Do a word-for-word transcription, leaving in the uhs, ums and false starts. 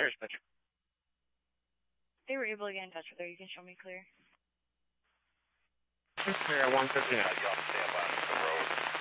Where's Mitch? They were able to get in touch with her. You can show me clear. Clear at one fifty-nine. Uh, you on standby on the road.